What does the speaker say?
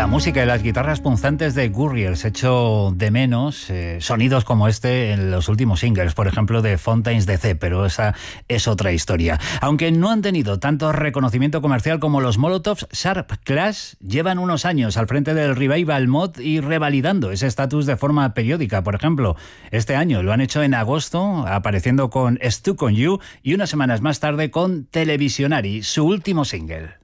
La música y las guitarras punzantes de Gurriels, hecho de menos sonidos como este en los últimos singles, por ejemplo de Fontaines DC, pero esa es otra historia. Aunque no han tenido tanto reconocimiento comercial como los Molotovs, Sharp Clash llevan unos años al frente del revival mod y revalidando ese estatus de forma periódica. Por ejemplo, este año lo han hecho en agosto, apareciendo con Stuck on You, y unas semanas más tarde con Televisionary, su último single.